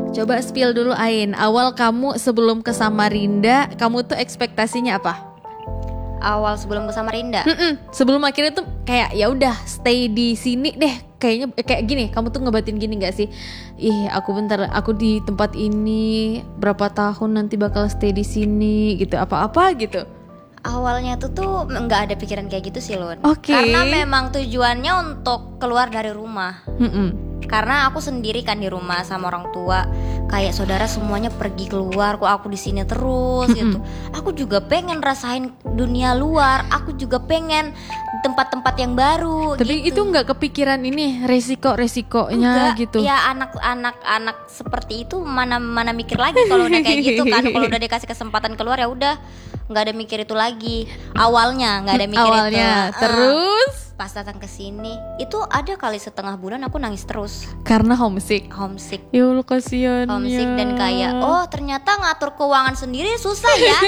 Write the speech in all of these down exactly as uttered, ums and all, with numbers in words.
Coba spill dulu Ain. Awal kamu sebelum ke Samarinda, kamu tuh ekspektasinya apa? Awal sebelum ke Samarinda. Mm-mm. Sebelum akhirnya tuh kayak ya udah stay di sini deh. Kayaknya kayak gini, kamu tuh ngebatin gini gak sih? Ih, aku bentar, aku di tempat ini berapa tahun nanti bakal stay di sini gitu, apa-apa gitu. Awalnya tuh tuh nggak ada pikiran kayak gitu sih Lun. Oke. Karena memang tujuannya untuk keluar dari rumah. Mm-mm. Karena aku sendiri kan di rumah sama orang tua, kayak saudara semuanya pergi keluar, kok aku di sini terus gitu. Aku juga pengen rasain dunia luar, aku juga pengen tempat-tempat yang baru. Tapi gitu. itu nggak kepikiran ini resiko-resikonya Enggak, gitu. ya anak-anak anak seperti itu mana mana mikir lagi kalau udah kayak gitu kan. Kalau udah dikasih kesempatan keluar ya udah nggak ada mikir itu lagi. Awalnya nggak ada mikir Awalnya, itu. terus Pas datang ke sini itu ada kali setengah bulan aku nangis terus. karena homesick. Homesick. Ya Allah kasihan. Homesick dan kayak oh ternyata ngatur keuangan sendiri susah ya.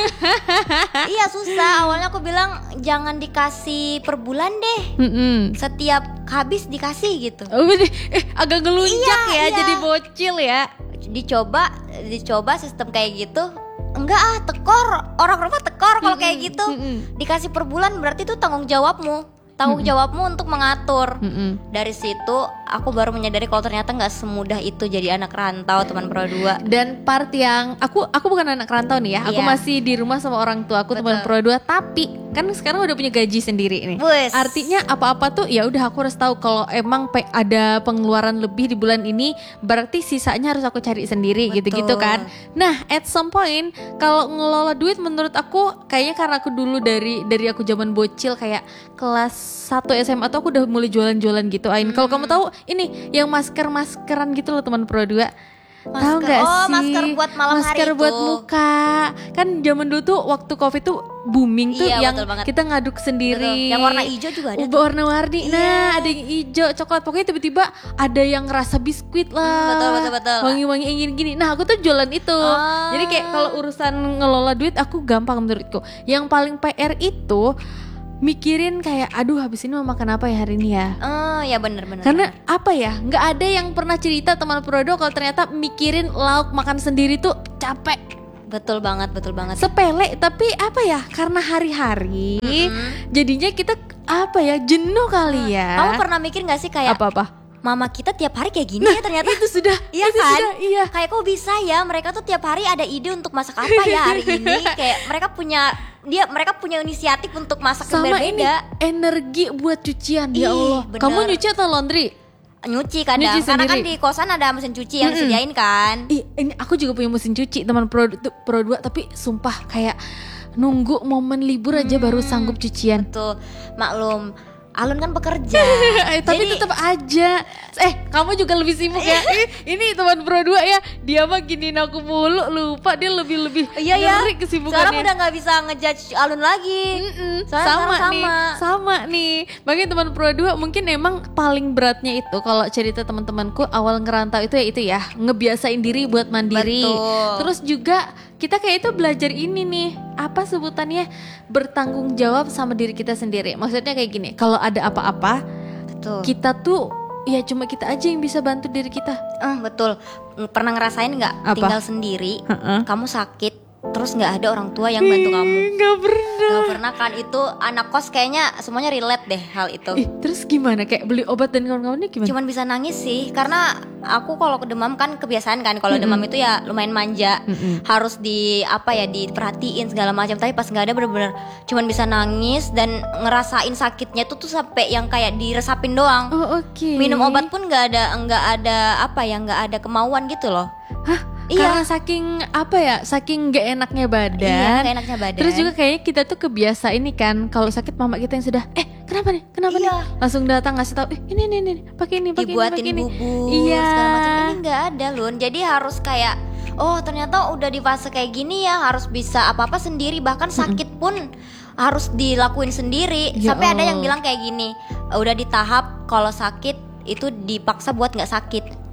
Iya susah. Awalnya aku bilang jangan dikasih per bulan deh. Mm-mm. Setiap habis dikasih gitu. Oh, eh agak ngelunjak Iya, ya, iya. jadi bocil ya. Dicoba dicoba sistem kayak gitu. Enggak ah tekor. Orang rumah tekor kalau kayak gitu. Mm-mm. Dikasih per bulan berarti itu tanggung jawabmu. Tanggung jawabmu untuk mengatur. Mm-mm. Dari situ aku baru menyadari kalau ternyata nggak semudah itu jadi anak rantau teman Pro dua. Dan part yang aku aku bukan anak rantau nih ya. Aku Iya. masih di rumah sama orang tua aku, teman Betul. Pro dua, tapi kan sekarang udah punya gaji sendiri nih. Wes. Artinya apa-apa tuh ya udah aku harus tahu kalau emang pe- ada pengeluaran lebih di bulan ini, berarti sisanya harus aku cari sendiri Betul. gitu-gitu kan. Nah, at some point kalau ngelola duit menurut aku kayaknya karena aku dulu dari dari aku zaman bocil kayak kelas satu S M A tuh aku udah mulai jualan-jualan gitu Ain. Kalau kamu tahu ini yang masker-maskeran gitu loh teman Pro dua. Tahu Masker- nggak oh, sih? masker buat malam hari Masker itu. buat muka. Kan zaman dulu tuh waktu Covid tuh booming tuh Iya, yang betul banget. kita ngaduk sendiri. Betul. Yang warna hijau juga ada Uh, tuh. warna-warni. Iya. Nah, ada yang hijau, coklat. Pokoknya tiba-tiba ada yang rasa biskuit lah. Hmm, betul, betul, betul. Wangi-wangi ingin gini. Nah, aku tuh jualan itu. Oh. Jadi kayak kalau urusan ngelola duit aku gampang menurutku. Yang paling P R itu mikirin kayak aduh habis ini mau makan apa ya hari ini ya. Oh ya benar-benar. Karena apa ya, nggak ada yang pernah cerita teman Prodo kalau ternyata mikirin lauk makan sendiri tuh capek. betul banget, betul banget. Sepele tapi apa ya, karena hari-hari jadinya kita apa ya, jenuh kali ya. Kamu pernah mikir nggak sih kayak apa-apa? mama kita tiap hari kayak gini ya ternyata? Itu sudah, Iya itu kan? sudah, iya. Kayak kok bisa ya mereka tuh tiap hari ada ide untuk masak apa ya hari ini. Kayak mereka punya dia mereka punya inisiatif untuk masak yang Sama ini berbeda. energi buat cucian. Ih, Ya Allah. bener. Kamu nyuci atau laundry? Nyuci kadang Nyuci karena kan sendiri. di kosan ada mesin cuci yang disediain kan. Ih, ini aku juga punya mesin cuci teman Pro tuh, Pro dua, tapi sumpah kayak nunggu momen libur aja baru sanggup cucian. Tuh maklum Alun kan bekerja. Eh, tapi Jadi- tetap aja. Eh, kamu juga lebih sibuk ya. Ih, ini teman Pro dua ya. Dia mah giniin aku mulu, lupa dia lebih-lebih Iya ya. ngeri kesibukannya. Sekarang udah nggak bisa ngejudge Alun lagi. Mm-mm, Soalnya sama sekarang nih, sama. sama nih. Bagi teman Pro dua mungkin emang paling beratnya itu kalau cerita teman-temanku awal ngerantau itu ya itu ya, ngebiasain diri buat mandiri. Betul. Terus juga kita kayak itu belajar ini nih, apa sebutannya, bertanggung jawab sama diri kita sendiri. Maksudnya kayak gini, kalau ada apa-apa, Betul. kita tuh ya cuma kita aja yang bisa bantu diri kita. Eh, betul. Pernah ngerasain nggak Apa? tinggal sendiri, Heeh. kamu sakit, terus nggak ada orang tua yang bantu kamu? Nggak pernah. Gak pernah kan, itu anak kos kayaknya semuanya relate deh hal itu. Ih, terus gimana, kayak beli obat dan kawan-kawannya gimana? Cuman bisa nangis sih, karena aku kalau demam kan kebiasaan kan, kalau demam itu ya lumayan manja, Mm-mm. harus di apa ya diperhatiin segala macam. Tapi pas nggak ada bener-bener cuman bisa nangis dan ngerasain sakitnya itu tuh sampai yang kayak diresapin doang. Oh, oke. Minum obat pun nggak ada nggak ada apa ya nggak ada kemauan gitu loh. Hah? Iya. Karena saking apa ya, saking gak enaknya badan. Iya, gak enaknya badan. Terus juga kayaknya kita tuh kebiasa ini kan, kalau sakit mama kita yang sudah, eh kenapa nih, kenapa Iya. nih, langsung datang ngasih tahu, eh ini ini ini, pakai ini, pakai ini, Dibuatin pakai ini. bubur Iya. segala macam, ini nggak ada Lun. Jadi harus kayak oh ternyata udah di fase kayak gini ya, harus bisa apa-apa sendiri, bahkan sakit pun harus dilakuin sendiri. Ya Sampai ada yang Allah. bilang kayak gini, udah di tahap kalau sakit itu dipaksa buat nggak sakit.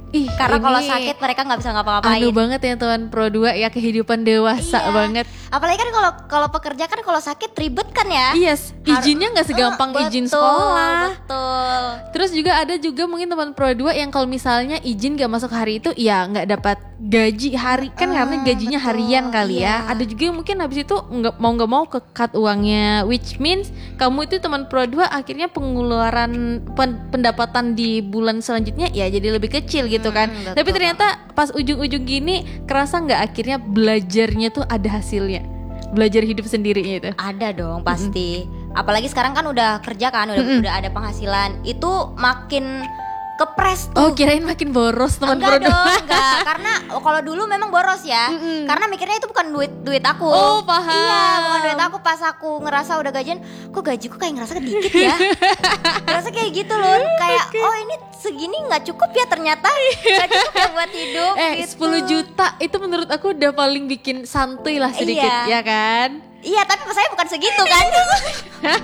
Ih, Karena kalau ini sakit mereka nggak bisa ngapa-ngapain. anu banget ya teman Pro dua ya, kehidupan dewasa Iya. banget. Apalagi kan kalau kalau pekerja kan kalau sakit ribet kan ya. Yes, izinnya nggak segampang Eh, izin betul, sekolah. Betul. Terus juga ada juga mungkin teman Pro dua yang kalau misalnya izin gak masuk hari itu ya nggak dapat gaji hari kan, Ah, karena gajinya betul, harian kali iya. ya. Ada juga yang mungkin habis itu nggak mau nggak mau ke cut uangnya, which means kamu itu teman Pro dua akhirnya pengeluaran pen- pendapatan di bulan selanjutnya ya jadi lebih kecil gitu kan. Hmm, betul Tapi ternyata pas ujung-ujung gini kerasa nggak akhirnya belajarnya tuh ada hasilnya, belajar hidup sendirinya itu. Ada dong pasti. Apalagi sekarang kan udah kerja kan, udah Mm-mm. udah ada penghasilan. Itu makin kepres tuh. Oh, kirain makin boros teman Pro Enggak dua. dong, enggak. Karena oh, kalau dulu memang boros ya. Mm-mm. Karena mikirnya itu bukan duit duit aku. Oh, paham. Iya, bukan duit aku. Pas aku ngerasa udah gajian, kok gajiku kayak ngerasa dikit ya. Ngerasa kayak gitu loh. Kayak oh ini segini nggak cukup ya ternyata. Nggak cukup ya buat hidup. Eh, gitu. sepuluh juta itu menurut aku udah paling bikin santuy lah sedikit, Iya. ya kan? Iya, tapi saya bukan segitu kan.